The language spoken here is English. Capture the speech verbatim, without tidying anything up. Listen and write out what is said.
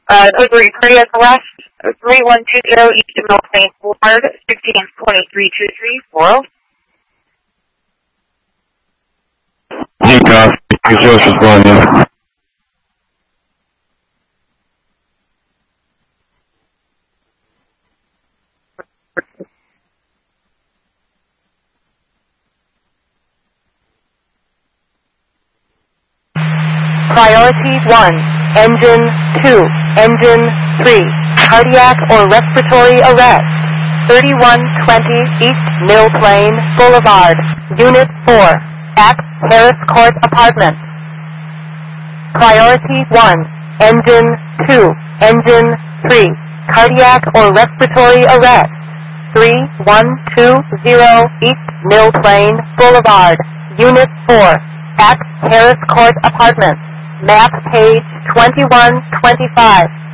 Uh, Oakbury cardiac arrest, three one two zero East Mill Saint Boulevard, sixteen twenty-three two three four zero. Hey, Doc. Resources going in. Priority one, Engine two, Engine three, cardiac or respiratory arrest, thirty-one twenty East Mill Plain Boulevard, Unit four, at Harris Court Apartments. Priority one, Engine two, Engine three, cardiac or respiratory arrest, three one two zero East Mill Plain Boulevard, Unit four, at Harris Court Apartments. Map page twenty-one twenty-five.